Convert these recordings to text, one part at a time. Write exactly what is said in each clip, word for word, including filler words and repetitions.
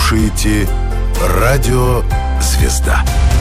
слушаете Радио «Звезда».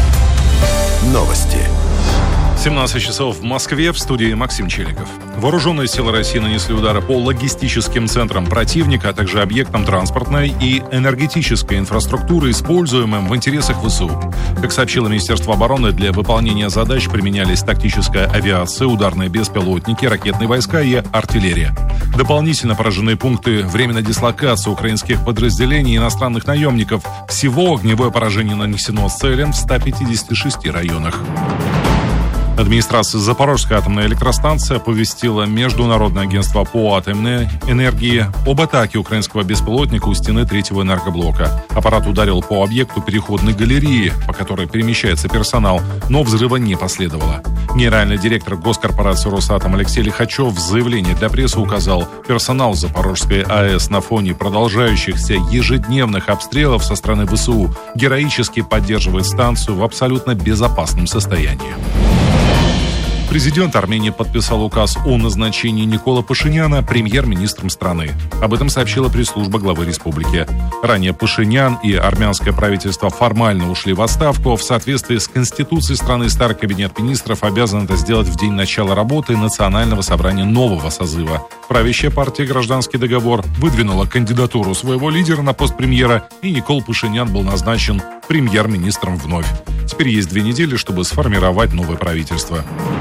Новости. семнадцать часов в Москве, в студии Максим Челиков. Вооруженные силы России нанесли удары по логистическим центрам противника, а также объектам транспортной и энергетической инфраструктуры, используемым в интересах ВСУ. Как сообщило Министерство обороны, для выполнения задач применялись тактическая авиация, ударные беспилотники, ракетные войска и артиллерия. Дополнительно поражены пункты временной дислокации украинских подразделений и иностранных наемников. Всего огневое поражение нанесено целям в ста пятидесяти шести районах. Администрация Запорожской атомной электростанции оповестила Международное агентство по атомной энергии об атаке украинского беспилотника у стены третьего энергоблока. Аппарат ударил по объекту переходной галереи, по которой перемещается персонал, но взрыва не последовало. Генеральный директор госкорпорации «Росатом» Алексей Лихачев в заявлении для прессы указал, персонал Запорожской АЭС на фоне продолжающихся ежедневных обстрелов со стороны ВСУ героически поддерживает станцию в абсолютно безопасном состоянии. Президент Армении подписал указ о назначении Никола Пашиняна премьер-министром страны. Об этом сообщила пресс-служба главы республики. Ранее Пашинян и армянское правительство формально ушли в отставку. В соответствии с Конституцией страны старый кабинет министров обязан это сделать в день начала работы Национального собрания нового созыва. Правящая партия «Гражданский договор» выдвинула кандидатуру своего лидера на пост премьера, и Никол Пашинян был назначен премьер-министром вновь. Теперь есть две недели, чтобы сформировать новое правительство.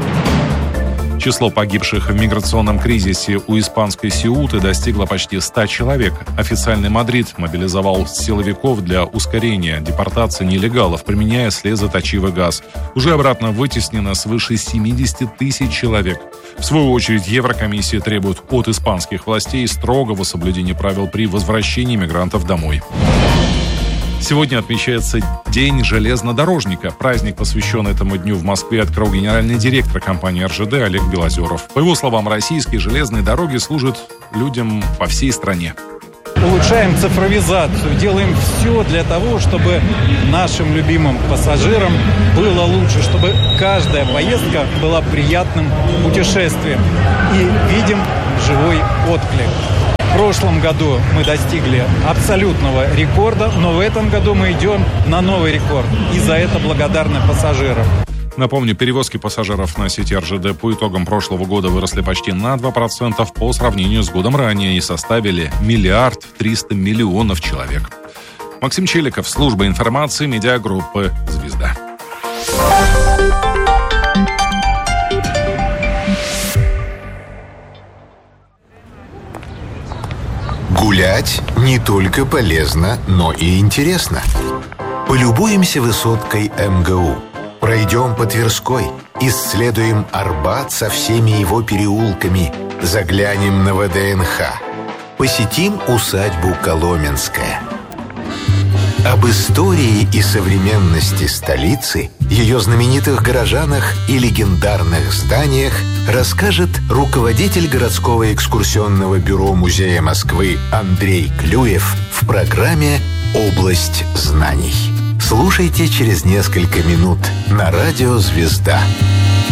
Число погибших в миграционном кризисе у испанской Сеуты достигло почти ста человек. Официальный Мадрид мобилизовал силовиков для ускорения депортации нелегалов, применяя слезоточивый газ. Уже обратно вытеснено свыше семидесяти тысяч человек. В свою очередь, Еврокомиссия требует от испанских властей строгого соблюдения правил при возвращении мигрантов домой. Сегодня отмечается День железнодорожника. Праздник, посвященный этому дню, в Москве открыл генеральный директор компании эр жэ дэ Олег Белозеров. По его словам, российские железные дороги служат людям по всей стране. Улучшаем цифровизацию, делаем все для того, чтобы нашим любимым пассажирам было лучше, чтобы каждая поездка была приятным путешествием. И видим живой отклик. В прошлом году мы достигли абсолютного рекорда, но в этом году мы идем на новый рекорд. И за это благодарны пассажирам. Напомню, перевозки пассажиров на сети эр жэ дэ по итогам прошлого года выросли почти на два процента по сравнению с годом ранее и составили миллиард триста миллионов человек. Максим Челиков, служба информации медиагруппы «Звезда». Гулять не только полезно, но и интересно. Полюбуемся высоткой эм гэ у. Пройдем по Тверской, исследуем Арбат со всеми его переулками, заглянем на вэ дэ эн ха, посетим усадьбу Коломенская. Об истории и современности столицы, ее знаменитых горожанах и легендарных зданиях расскажет руководитель городского экскурсионного бюро Музея Москвы Андрей Клюев в программе «Область знаний». Слушайте через несколько минут на радио «Звезда».